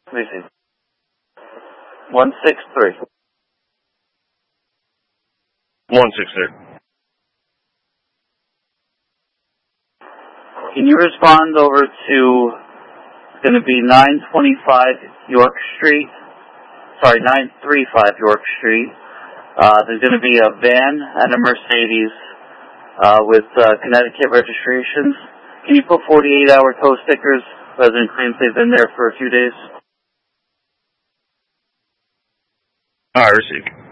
Let me see. 163. 163. Can you respond over to, it's going to be 925 York Street, 935 York Street. There's going to be a van and a Mercedes with Connecticut registrations. Can you put 48-hour tow stickers? Resident claims they've been there for a few days. All right, received.